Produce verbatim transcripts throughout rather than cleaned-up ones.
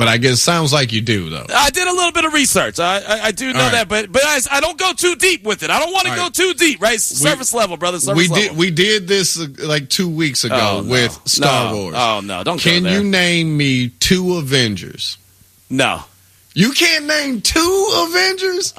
but I guess it sounds like you do, though. I did a little bit of research. I I, I do know right. that, but but I, I don't go too deep with it. I don't want to go right. too deep, right? Surface we, level, brother. Surface we level. did we did this uh, like two weeks ago oh, no. with Star no. Wars. Oh no, don't. Can go there. you name me two Avengers? No. You can't name two Avengers?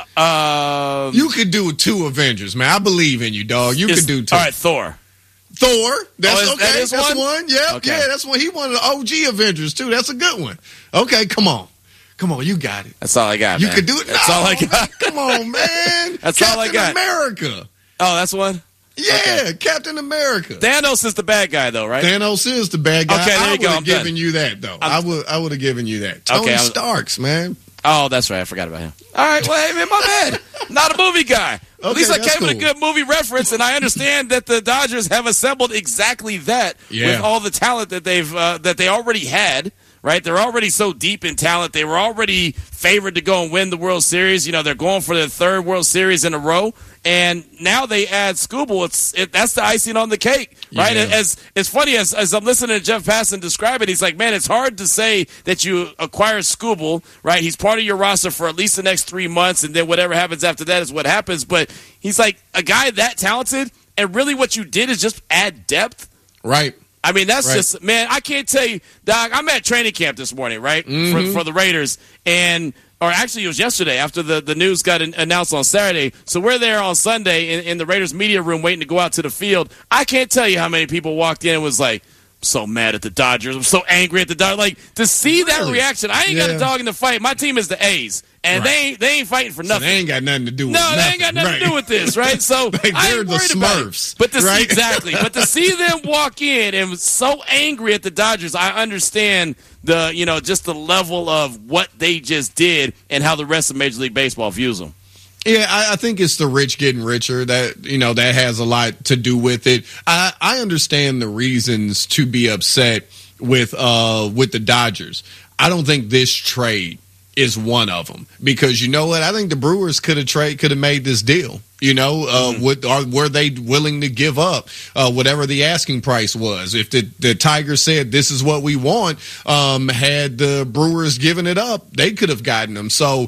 Um, you could do two Avengers, man. I believe in you, dog. You could do two. All right, Thor. Thor. That's oh, is, okay. That is that's one. one. Yeah, okay. yeah. That's one. He one of the O G Avengers too. That's a good one. Okay, come on, come on. You got it. That's all I got. You man. could do it. That's no, all I got. Man, come on, man. That's Captain all I got. America. Oh, that's one. Yeah, okay. Captain America. Thanos is the bad guy, though, right? Thanos is the bad guy. Okay, there I you go. would I'm have given done. you that, though. I'm, I would. I would have given you that. Tony okay, was, Starks, man. Oh, that's right. I forgot about him. All right. Well, hey, man, my bad. Not a movie guy. Okay, At least I came cool. with a good movie reference, and I understand that the Dodgers have assembled exactly that yeah. with all the talent that they've uh, that they already had. Right, they're already so deep in talent. They were already favored to go and win the World Series. You know, they're going for their third World Series in a row, and now they add Skubal. It's it, that's the icing on the cake, right? Yeah. As it's funny as as I'm listening to Jeff Passan describe it, he's like, man, it's hard to say that you acquire Skubal, right? He's part of your roster for at least the next three months, and then whatever happens after that is what happens. But he's like a guy that talented, and really what you did is just add depth, right? I mean, that's right. just, man, I can't tell you, Doc, I'm at training camp this morning, right, mm-hmm. for, for the Raiders, and, or actually it was yesterday after the, the news got an, announced on Saturday, so we're there on Sunday in, in the Raiders media room waiting to go out to the field. I can't tell you how many people walked in and was like, I'm so mad at the Dodgers, I'm so angry at the Dodgers. Like, to see that really? reaction, I ain't yeah. got a dog in the fight. My team is the A's, and right. they ain't they ain't fighting for nothing. So they ain't got nothing to do with no, nothing. they ain't got nothing right. to do with this, right? So like I they're ain't the worried about Smurfs, it. But to right? see, exactly, but to see them walk in and so angry at the Dodgers, I understand the you know just the level of what they just did and how the rest of Major League Baseball views them. Yeah, I, I think it's the rich getting richer that, you know, that has a lot to do with it. I, I understand the reasons to be upset with uh with the Dodgers. I don't think this trade is one of them because you know what? I think the Brewers could have trade could have made this deal. You know, uh, mm-hmm. what, or were they willing to give up uh, whatever the asking price was? If the, the Tigers said this is what we want, um, had the Brewers given it up, they could have gotten them. So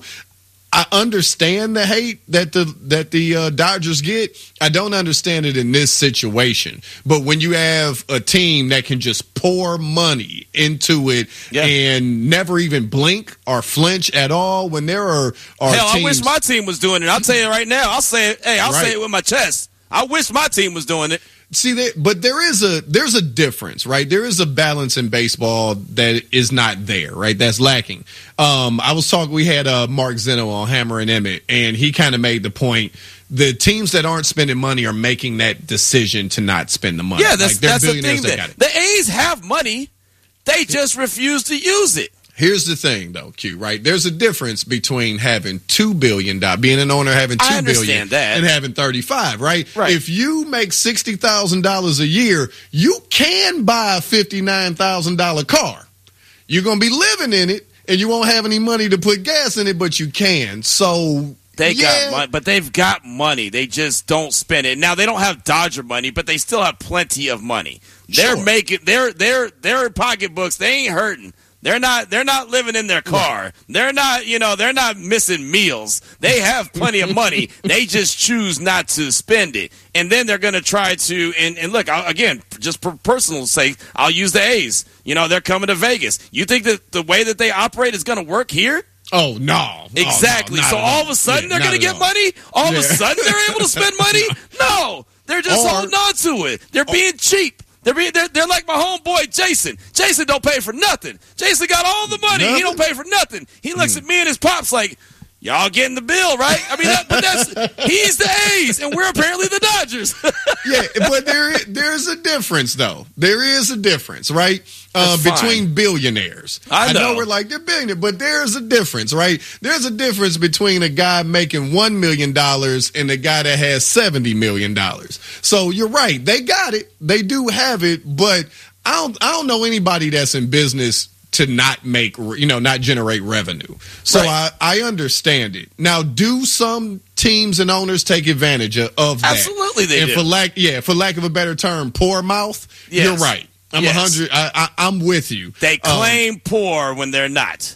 I understand the hate that the that the uh, Dodgers get. I don't understand it in this situation. But when you have a team that can just pour money into it yeah. and never even blink or flinch at all, when there are, are hell, teams, I wish my team was doing it. I'll tell you right now. I'll say it. Hey, I'll right. say it with my chest. I wish my team was doing it. See that, but there is a there's a difference, right? There is a balance in baseball that is not there, right? That's lacking. Um, I was talking. We had uh, Mark Zeno on Hammer and Emmett, and he kind of made the point: the teams that aren't spending money are making that decision to not spend the money. Yeah, that's like, they're that's the thing. that That, the A's have money, they just refuse to use it. Here's the thing, though, Q, right? There's a difference between having two billion dollars, being an owner having two billion dollars that. and having thirty-five, right? Right. If you make sixty thousand dollars a year, you can buy a fifty-nine thousand dollars car. You're going to be living in it, and you won't have any money to put gas in it, but you can. So They yeah. got money, but they've got money. They just don't spend it. Now they don't have Dodger money, but they still have plenty of money. They're Sure. making their their their pocketbooks. They ain't hurting. They're not. They're not living in their car. Right. They're not. You know. They're not missing meals. They have plenty of money. They just choose not to spend it, and then they're going to try to. And, and look, I'll, again, just for personal sake, I'll use the A's. You know, they're coming to Vegas. You think that the way that they operate is going to work here? Oh, no. Exactly. Oh, no, so all of a sudden yeah, they're going to get all. money? All yeah. of a sudden they're able to spend money? No. They're just Or, holding on to it. They're being cheap. They're, being, they're, they're like my homeboy, Jason. Jason don't pay for nothing. Jason got all the money. Nothing? He don't pay for nothing. He looks mm. at me and his pops like, y'all getting the bill, right? I mean, that, but that's he's the A's, and we're apparently the Dodgers. Yeah, but there there's a difference, though. There is a difference, right? Uh, between billionaires. I know. I know we're like, they're billionaires, but there's a difference, right? There's a difference between a guy making one million dollars and a guy that has seventy million dollars. So you're right. They got it. They do have it, but I don't, I don't know anybody that's in business to not make, you know, not generate revenue. So right. I, I understand it. Now, do some teams and owners take advantage of, of that? Absolutely they and do. For lack, yeah, for lack of a better term, poor mouth, yes. you're right. I'm a yes. hundred. I, I, I'm with you. They claim um, poor when they're not.